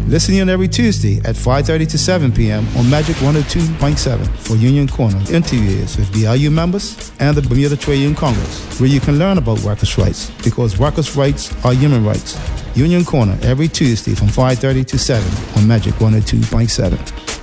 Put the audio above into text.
Listen in every Tuesday at 5:30 to 7 p.m. on Magic 102.7 for Union Corner interviews with BLU members and the Bermuda Trade Union Congress, where you can learn about workers' rights, because workers' rights are human rights. Union Corner every Tuesday from 5:30 to 7 on Magic 102.7.